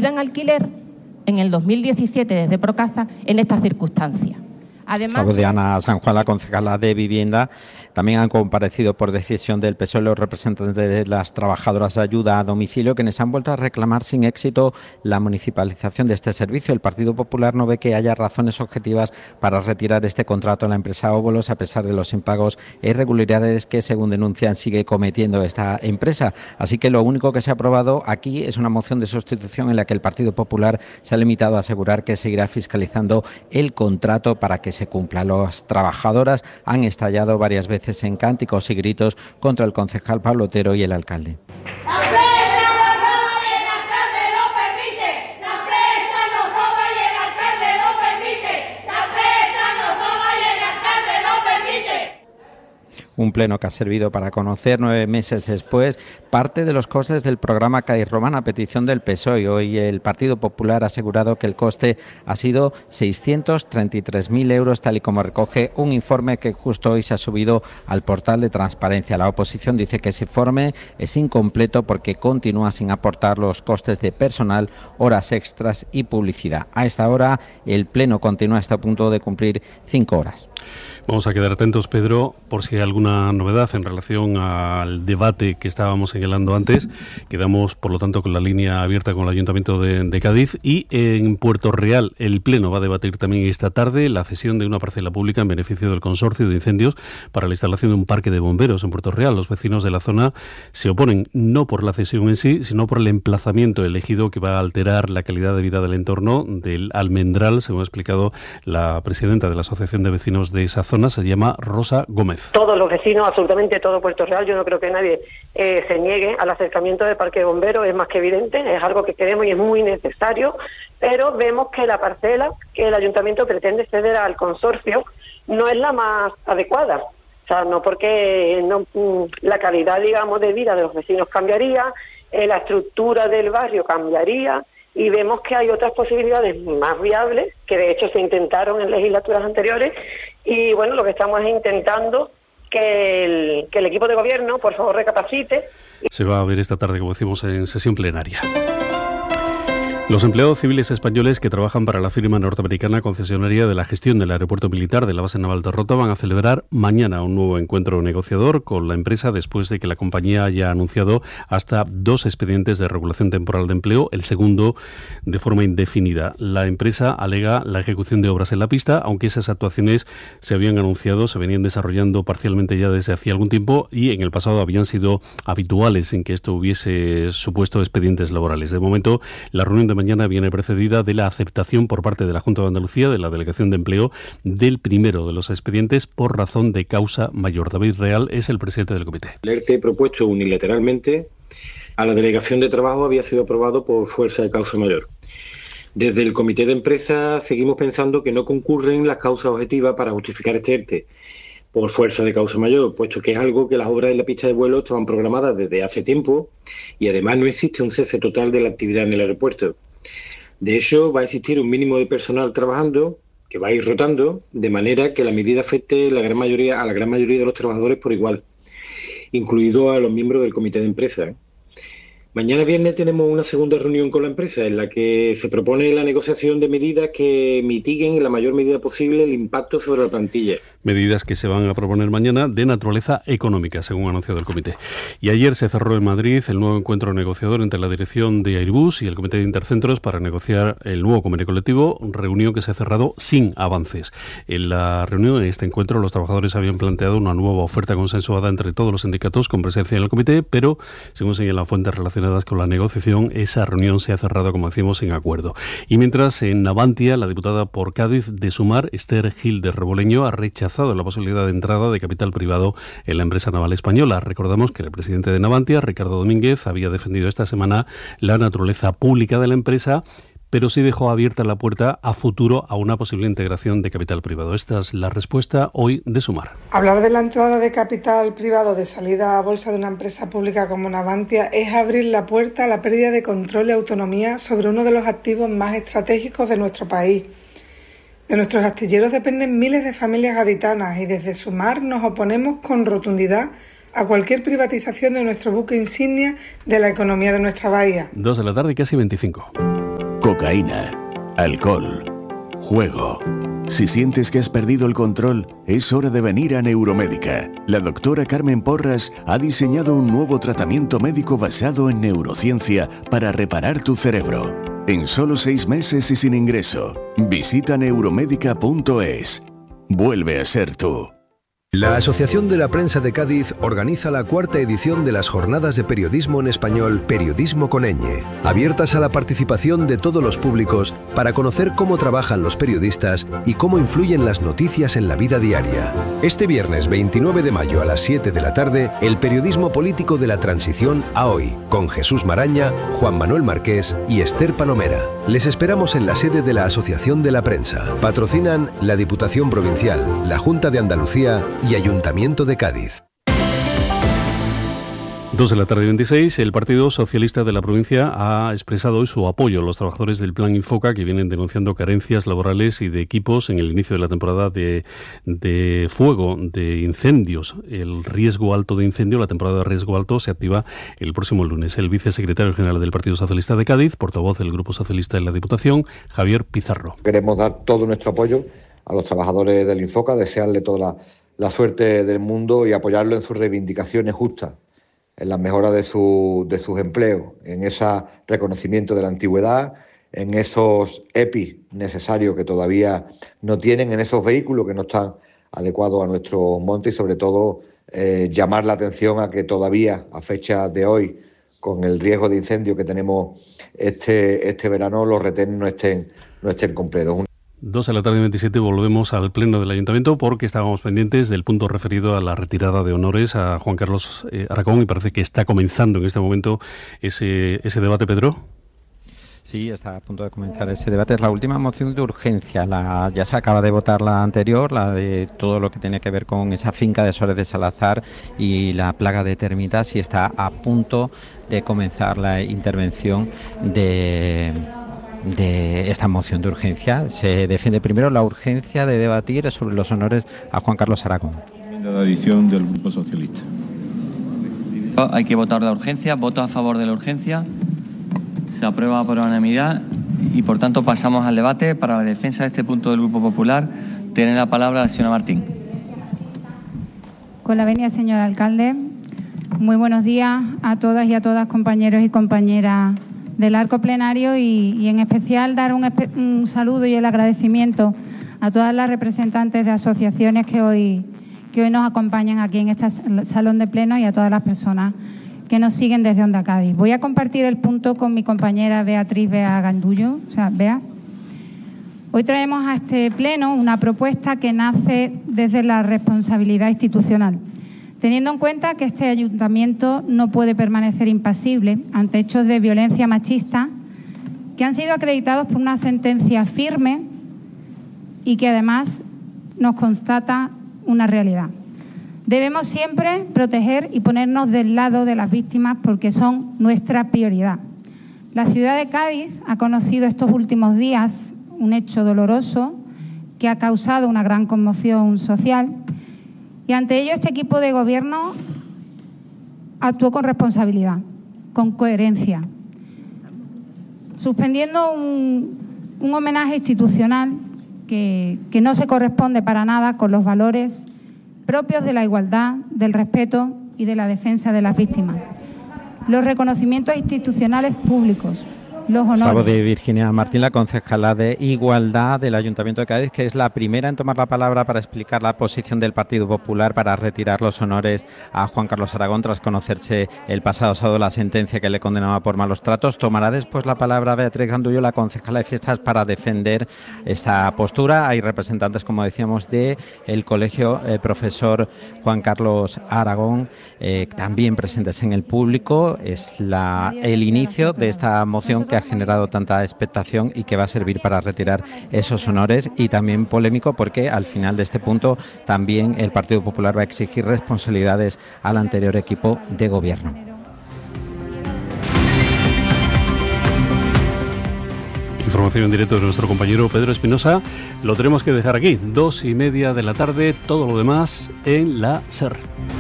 ayuda en alquiler en el 2017 desde Procasa en estas circunstancias. Además, de Ana San Juan, la concejala de Vivienda. También han comparecido por decisión del PSOE los representantes de las trabajadoras de ayuda a domicilio, quienes han vuelto a reclamar sin éxito la municipalización de este servicio. El Partido Popular no ve que haya razones objetivas para retirar este contrato a la empresa Óbolos, a pesar de los impagos e irregularidades que, según denuncian, sigue cometiendo esta empresa. Así que lo único que se ha aprobado aquí es una moción de sustitución en la que el Partido Popular se ha limitado a asegurar que seguirá fiscalizando el contrato para que se cumpla. Las trabajadoras han estallado varias veces en cánticos y gritos contra el concejal Pablo Otero y el alcalde. Un pleno que ha servido para conocer 9 meses después parte de los costes del programa Cádiz Romana, a petición del PSOE. Hoy el Partido Popular ha asegurado que el coste ha sido 633.000 euros, tal y como recoge un informe que justo hoy se ha subido al portal de transparencia. La oposición dice que ese informe es incompleto porque continúa sin aportar los costes de personal, horas extras y publicidad. A esta hora el pleno continúa hasta a punto de cumplir 5 horas. Vamos a quedar atentos, Pedro, por si hay alguna novedad en relación al debate que estábamos señalando antes. Quedamos, por lo tanto, con la línea abierta con el Ayuntamiento de Cádiz. Y en Puerto Real, el Pleno va a debatir también esta tarde la cesión de una parcela pública en beneficio del Consorcio de Incendios para la instalación de un parque de bomberos en Puerto Real. Los vecinos de la zona se oponen no por la cesión en sí, sino por el emplazamiento elegido, que va a alterar la calidad de vida del entorno del Almendral, según ha explicado la presidenta de la Asociación de Vecinos de esa zona. Se llama Rosa Gómez. Todos los vecinos, absolutamente todo Puerto Real, yo no creo que nadie se niegue al acercamiento del parque de bomberos, es más que evidente, es algo que queremos y es muy necesario, pero vemos que la parcela que el ayuntamiento pretende ceder al consorcio no es la más adecuada. O sea, no porque la calidad, digamos, de vida de los vecinos cambiaría, la estructura del barrio cambiaría, y vemos que hay otras posibilidades más viables, que de hecho se intentaron en legislaturas anteriores, y bueno, lo que estamos es intentando que el equipo de gobierno, por favor, recapacite. Se va a ver esta tarde, como decimos, en sesión plenaria. Los empleados civiles españoles que trabajan para la firma norteamericana concesionaria de la gestión del aeropuerto militar de la base naval de Rota van a celebrar mañana un nuevo encuentro negociador con la empresa después de que la compañía haya anunciado hasta 2 expedientes de regulación temporal de empleo, el segundo de forma indefinida. La empresa alega la ejecución de obras en la pista, aunque esas actuaciones se habían anunciado, se venían desarrollando parcialmente ya desde hacía algún tiempo y en el pasado habían sido habituales en que esto hubiese supuesto expedientes laborales. De momento, la reunión de mañana viene precedida de la aceptación por parte de la Junta de Andalucía, de la Delegación de Empleo, del primero de los expedientes por razón de causa mayor. David Real es el presidente del comité. El ERTE propuesto unilateralmente a la Delegación de Trabajo había sido aprobado por fuerza de causa mayor. Desde el comité de empresa seguimos pensando que no concurren las causas objetivas para justificar este ERTE por fuerza de causa mayor, puesto que es algo que las obras en la pista de vuelo estaban programadas desde hace tiempo y además no existe un cese total de la actividad en el aeropuerto. De hecho, va a existir un mínimo de personal trabajando, que va a ir rotando, de manera que la medida afecte a la gran mayoría de los trabajadores por igual, incluido a los miembros del comité de empresa. Mañana viernes tenemos una segunda reunión con la empresa en la que se propone la negociación de medidas que mitiguen en la mayor medida posible el impacto sobre la plantilla. Medidas que se van a proponer mañana de naturaleza económica, según ha anunciado el comité. Y ayer se cerró en Madrid el nuevo encuentro negociador entre la dirección de Airbus y el comité de Intercentros para negociar el nuevo convenio colectivo, reunión que se ha cerrado sin avances. En la reunión, en este encuentro, los trabajadores habían planteado una nueva oferta consensuada entre todos los sindicatos con presencia en el comité, pero, según señalan fuentes relacionadas con la negociación, esa reunión se ha cerrado, como decimos, sin acuerdo. Y mientras, en Navantia, la diputada por Cádiz de Sumar, Esther Gil de Reboleño, ha rechazado la posibilidad de entrada de capital privado en la empresa naval española. Recordamos que el presidente de Navantia, Ricardo Domínguez, había defendido esta semana la naturaleza pública de la empresa, pero sí dejó abierta la puerta a futuro a una posible integración de capital privado. Esta es la respuesta hoy de Sumar. Hablar de la entrada de capital privado de salida a bolsa de una empresa pública como Navantia es abrir la puerta a la pérdida de control y autonomía sobre uno de los activos más estratégicos de nuestro país. De nuestros astilleros dependen miles de familias gaditanas y desde Sumar nos oponemos con rotundidad a cualquier privatización de nuestro buque insignia de la economía de nuestra bahía. 2 de la tarde y casi 25. cocaína, alcohol, juego. Si sientes que has perdido el control, es hora de venir a Neuromédica. La doctora Carmen Porras ha diseñado un nuevo tratamiento médico basado en neurociencia para reparar tu cerebro. En solo 6 meses y sin ingreso. Visita neuromédica.es. Vuelve a ser tú. La Asociación de la Prensa de Cádiz organiza la 4ª edición de las Jornadas de Periodismo en Español, Periodismo con ñ, abiertas a la participación de todos los públicos para conocer cómo trabajan los periodistas y cómo influyen las noticias en la vida diaria. Este viernes 29 de mayo a las 7 de la tarde, el periodismo político de la transición a hoy, con Jesús Maraña, Juan Manuel Marqués y Esther Palomera. Les esperamos en la sede de la Asociación de la Prensa. Patrocinan la Diputación Provincial, la Junta de Andalucía y Ayuntamiento de Cádiz. 2:26 p.m. El Partido Socialista de la provincia ha expresado hoy su apoyo a los trabajadores del Plan Infoca que vienen denunciando carencias laborales y de equipos en el inicio de la temporada de fuego, de incendios. El riesgo alto de incendio, la temporada de riesgo alto, se activa el próximo lunes. El vicesecretario general del Partido Socialista de Cádiz, portavoz del Grupo Socialista en la Diputación, Javier Pizarro. Queremos dar todo nuestro apoyo a los trabajadores del Infoca, desearle toda la suerte del mundo y apoyarlo en sus reivindicaciones justas, en la mejora de sus empleos, en ese reconocimiento de la antigüedad, en esos EPI necesarios que todavía no tienen, en esos vehículos que no están adecuados a nuestro monte y sobre todo llamar la atención a que todavía a fecha de hoy, con el riesgo de incendio que tenemos este verano, los retenes no estén completos. 2:27 p.m. volvemos al pleno del Ayuntamiento porque estábamos pendientes del punto referido a la retirada de honores a Juan Carlos Aragón y parece que está comenzando en este momento ese debate, Pedro. Sí, está a punto de comenzar ese debate. Es la última moción de urgencia. Ya se acaba de votar la anterior, la de todo lo que tiene que ver con esa finca de Sores de Salazar y la plaga de termitas, y está a punto de comenzar la intervención de esta moción de urgencia. Se defiende primero la urgencia de debatir sobre los honores a Juan Carlos Aragón. De la edición del Grupo Socialista. Hay que votar la urgencia, voto a favor de la urgencia, se aprueba por unanimidad y por tanto pasamos al debate. Para la defensa de este punto del Grupo Popular tiene la palabra la señora Martín. Con la venia, señor alcalde. Muy buenos días a todas y a todas, compañeros y compañeras del arco plenario, y en especial dar un saludo y el agradecimiento a todas las representantes de asociaciones que hoy nos acompañan aquí en este salón de pleno y a todas las personas que nos siguen desde Onda Cádiz. Voy a compartir el punto con mi compañera Beatriz Bea Gandullo. Bea. Hoy traemos a este pleno una propuesta que nace desde la responsabilidad institucional, teniendo en cuenta que este ayuntamiento no puede permanecer impasible ante hechos de violencia machista que han sido acreditados por una sentencia firme y que además nos constata una realidad. Debemos siempre proteger y ponernos del lado de las víctimas porque son nuestra prioridad. La ciudad de Cádiz ha conocido estos últimos días un hecho doloroso que ha causado una gran conmoción social. Y ante ello, este equipo de gobierno actuó con responsabilidad, con coherencia, suspendiendo un homenaje institucional que no se corresponde para nada con los valores propios de la igualdad, del respeto y de la defensa de las víctimas. Los reconocimientos institucionales públicos, los honores. Salvo de Virginia Martín, la concejala de Igualdad del Ayuntamiento de Cádiz, que es la primera en tomar la palabra para explicar la posición del Partido Popular para retirar los honores a Juan Carlos Aragón tras conocerse el pasado sábado la sentencia que le condenaba por malos tratos. Tomará después la palabra Beatriz Gandullo, la concejala de Fiestas, para defender esta postura. Hay representantes, como decíamos, de el colegio profesor Juan Carlos Aragón, también presentes en el público. Es el inicio de esta moción que ha generado tanta expectación y que va a servir para retirar esos honores, y también polémico porque al final de este punto también el Partido Popular va a exigir responsabilidades al anterior equipo de gobierno. Información en directo de nuestro compañero Pedro Espinosa. Lo tenemos que dejar aquí, 2:30 p.m, todo lo demás en la SER.